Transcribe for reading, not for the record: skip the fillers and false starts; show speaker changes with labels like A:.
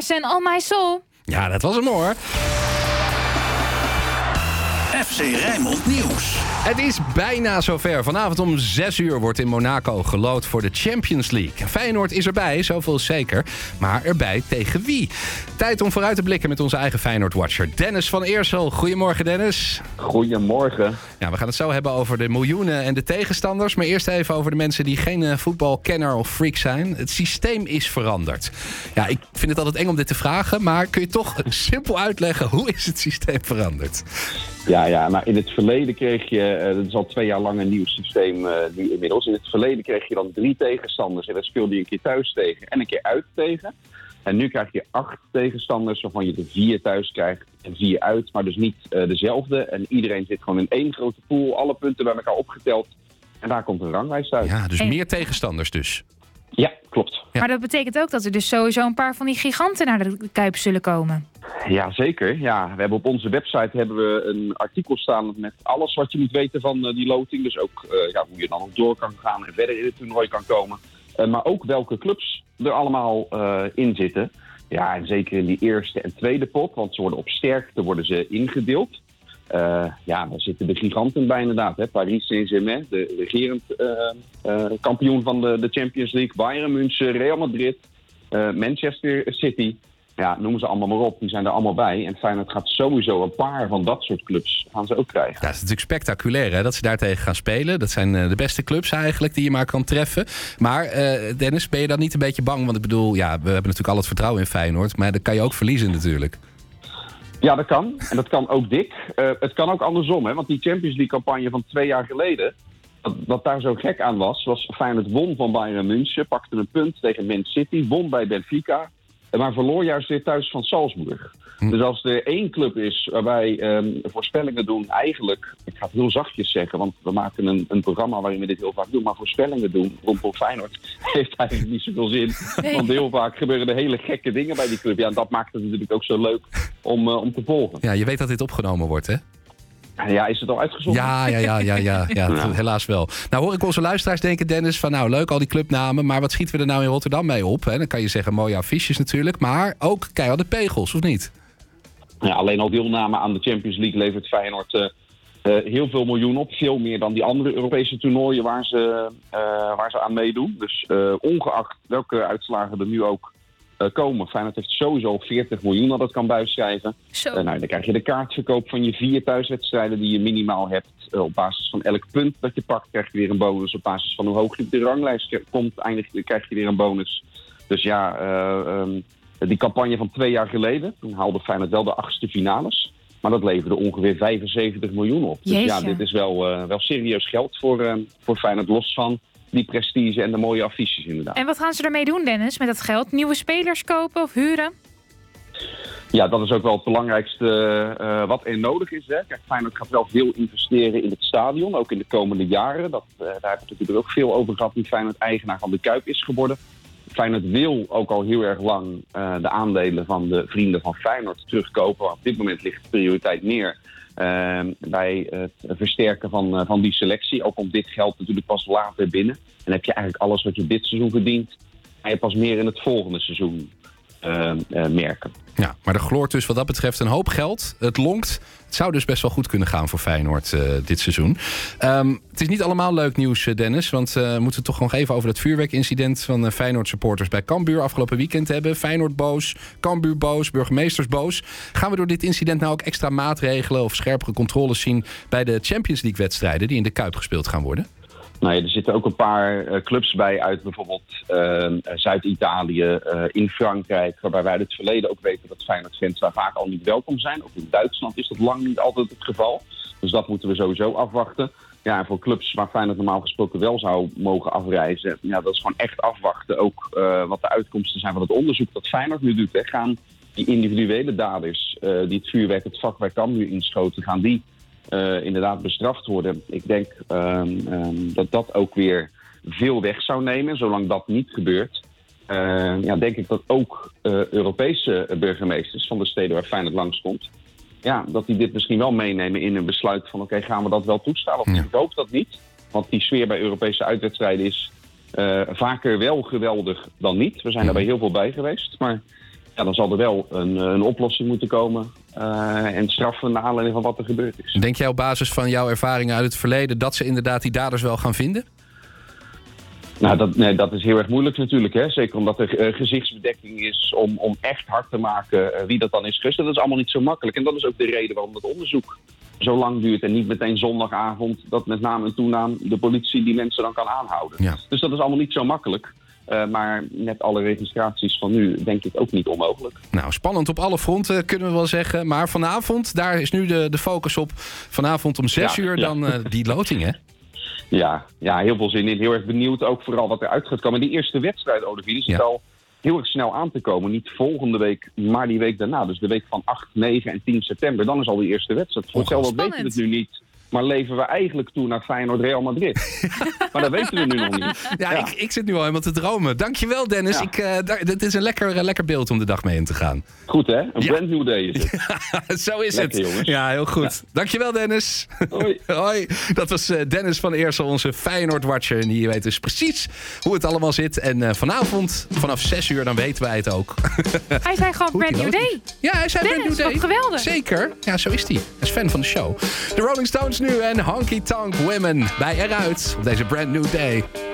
A: Larsen, All My Soul.
B: Ja, dat was hem hoor.
C: FC Rijnmond Nieuws.
B: Het is bijna zover. Vanavond om 6:00 wordt in Monaco geloot voor de Champions League. Feyenoord is erbij, zoveel is zeker. Maar erbij tegen wie? Tijd om vooruit te blikken met onze eigen Feyenoord-watcher Dennis van Eersel. Goedemorgen, Dennis.
D: Goedemorgen.
B: Ja, we gaan het zo hebben over de miljoenen en de tegenstanders. Maar eerst even over de mensen die geen voetbalkenner of freak zijn. Het systeem is veranderd. Ja, ik vind het altijd eng om dit te vragen. Maar kun je toch simpel uitleggen, hoe is het systeem veranderd?
D: Ja, maar in het verleden kreeg je, dat is al 2 jaar lang een nieuw systeem nu inmiddels. In het verleden kreeg je dan 3 tegenstanders en dat speelde je een keer thuis tegen en een keer uit tegen. En nu krijg je 8 tegenstanders waarvan je er 4 thuis krijgt en 4 uit, maar dus niet dezelfde. En iedereen zit gewoon in één grote pool, alle punten bij elkaar opgeteld. En daar komt een ranglijst uit.
B: Ja, dus meer tegenstanders dus.
D: Ja, klopt.
A: Ja. Maar dat betekent ook dat er dus sowieso een paar van die giganten naar de Kuip zullen komen.
D: Ja, zeker. Ja, we hebben op onze website een artikel staan met alles wat je moet weten van die loting. Dus ook hoe je dan nog door kan gaan en verder in het toernooi kan komen. Maar ook welke clubs er allemaal in zitten. Ja, en zeker in die eerste en tweede pot, want ze worden op sterkte worden ze ingedeeld. Daar zitten de giganten bij inderdaad. Hè. Paris Saint-Germain, de regerend kampioen van de Champions League. Bayern München, Real Madrid, Manchester City. Ja, noem ze allemaal maar op. Die zijn er allemaal bij. En Feyenoord gaat sowieso een paar van dat soort clubs gaan ze ook krijgen.
B: Ja, het is natuurlijk spectaculair hè, dat ze daartegen gaan spelen. Dat zijn de beste clubs eigenlijk die je maar kan treffen. Maar Dennis, ben je dan niet een beetje bang? Want ik bedoel, ja, we hebben natuurlijk al het vertrouwen in Feyenoord. Maar dat kan je ook verliezen natuurlijk.
D: Ja, dat kan. En dat kan ook dik. Het kan ook andersom. Hè? Want die Champions League campagne van 2 jaar geleden, wat daar zo gek aan was Feyenoord won van Bayern München, pakte een punt tegen Man City, won bij Benfica, maar verloor juist weer thuis van Salzburg. Dus als er 1 club is waarbij voorspellingen doen eigenlijk, ik ga het heel zachtjes zeggen, want we maken een programma waarin we dit heel vaak doen, maar voorspellingen doen rondom Feyenoord heeft eigenlijk niet zoveel zin. Nee. Want heel vaak gebeuren er hele gekke dingen bij die club. Ja, en dat maakt het natuurlijk ook zo leuk om te volgen.
B: Ja, je weet dat dit opgenomen wordt, hè?
D: Ja, is het al uitgezonden?
B: Ja, helaas wel. Nou hoor ik onze luisteraars denken, Dennis, van nou leuk al die clubnamen, maar wat schieten we er nou in Rotterdam mee op? Hè? Dan kan je zeggen mooie affiches natuurlijk, maar ook keiharde pegels, of niet?
D: Ja, alleen al deelname aan de Champions League levert Feyenoord heel veel miljoen op. Veel meer dan die andere Europese toernooien waar ze aan meedoen. Dus ongeacht welke uitslagen er nu ook komen. Feyenoord heeft sowieso 40 miljoen dat het kan bijschrijven. Dan krijg je de kaartverkoop van je 4 thuiswedstrijden die je minimaal hebt. Op basis van elk punt dat je pakt krijg je weer een bonus. Op basis van hoe hoog je op de ranglijst komt krijg je weer een bonus. Dus ja, die campagne van 2 jaar geleden, toen haalde Feyenoord wel de 8e finales. Maar dat leverde ongeveer 75 miljoen op. Dus ja, dit is wel serieus geld voor Feyenoord, los van die prestige en de mooie affiches inderdaad.
A: En wat gaan ze ermee doen, Dennis, met dat geld? Nieuwe spelers kopen of huren? Ja,
D: dat is ook wel het belangrijkste wat er nodig is. Hè. Kijk, Feyenoord gaat wel veel investeren in het stadion, ook in de komende jaren. Daar hebben we natuurlijk ook veel over gehad, wie Feyenoord eigenaar van de Kuip is geworden. Feyenoord wil ook al heel erg lang de aandelen van de vrienden van Feyenoord terugkopen. Op dit moment ligt de prioriteit meer bij het versterken van die selectie. Ook komt dit geld natuurlijk pas later binnen. En heb je eigenlijk alles wat je dit seizoen verdient, ga je pas meer in het volgende seizoen merken.
B: Ja, maar er gloort dus wat dat betreft een hoop geld. Het lonkt. Het zou dus best wel goed kunnen gaan voor Feyenoord dit seizoen. Het is niet allemaal leuk nieuws, Dennis. Want we moeten toch nog even over dat vuurwerkincident van Feyenoord supporters bij Cambuur afgelopen weekend hebben. Feyenoord boos, Cambuur boos, burgemeesters boos. Gaan we door dit incident nou ook extra maatregelen of scherpere controles zien bij de Champions League wedstrijden die in de Kuip gespeeld gaan worden?
D: Nou ja, er zitten ook een paar clubs bij uit bijvoorbeeld Zuid-Italië, in Frankrijk, waarbij wij uit het verleden ook weten dat Feyenoord-fans daar vaak al niet welkom zijn. Ook in Duitsland is dat lang niet altijd het geval. Dus dat moeten we sowieso afwachten. Ja, en voor clubs waar Feyenoord normaal gesproken wel zou mogen afreizen, ja, dat is gewoon echt afwachten. Ook wat de uitkomsten zijn van het onderzoek dat Feyenoord nu doet. Hè. Gaan die individuele daders die het vuurwerk, het vak bij Cambuur inschoten, gaan die inderdaad bestraft worden. Ik denk dat ook weer veel weg zou nemen. Zolang dat niet gebeurt, denk ik dat ook Europese burgemeesters van de steden waar Feyenoord langskomt, dat die dit misschien wel meenemen in een besluit van oké, gaan we dat wel toestaan? Of ik hoop dat niet. Want die sfeer bij Europese uitwedstrijden is vaker wel geweldig dan niet. We zijn er bij heel veel bij geweest. Maar ja, dan zal er wel een oplossing moeten komen. En straffen naar aanleiding van wat er gebeurd is.
B: Denk jij op basis van jouw ervaringen uit het verleden dat ze inderdaad die daders wel gaan vinden?
D: Nou, dat is heel erg moeilijk natuurlijk. Hè? Zeker omdat er gezichtsbedekking is om echt hard te maken wie dat dan is geweest. Dat is allemaal niet zo makkelijk. En dat is ook de reden waarom dat onderzoek zo lang duurt. En niet meteen zondagavond dat met naam en toenaam de politie die mensen dan kan aanhouden.
B: Ja.
D: Dus dat is allemaal niet zo makkelijk. Maar met alle registraties van nu denk ik ook niet onmogelijk.
B: Nou, spannend op alle fronten kunnen we wel zeggen. Maar vanavond, daar is nu de focus op. Vanavond om 6 uur dan die loting, hè?
D: Ja, heel veel zin in. Heel erg benieuwd ook vooral wat eruit gaat komen. Die eerste wedstrijd, Olivier, die zit al heel erg snel aan te komen. Niet volgende week, maar die week daarna. Dus de week van 8, 9 en 10 september. Dan is al die eerste wedstrijd. Voor hetzelfde weten we het nu niet. Maar leven we eigenlijk toe naar Feyenoord-Real Madrid? Maar dat weten we nu nog niet.
B: Ja. Ik zit nu al helemaal te dromen. Dankjewel, Dennis.
D: Ja.
B: Dit is een lekker beeld om de dag mee in te gaan.
D: Goed, hè? Een brand new day is het.
B: Zo is
D: lekker,
B: het.
D: Jongens.
B: Ja, heel goed. Ja. Dankjewel, Dennis.
D: Hoi.
B: Hoi. Dat was Dennis van Eersel, onze Feyenoord-watcher. En die weet dus precies hoe het allemaal zit. En vanavond, vanaf 6 uur, dan weten wij het ook.
A: Hij zei gewoon brand new day.
B: Ja, hij zei brand new day.
A: Wat geweldig.
B: Zeker. Ja, zo is hij. Hij is fan van de show. De Rolling Stones nu en Honky Tonk Women bij Eruit op deze brand new day.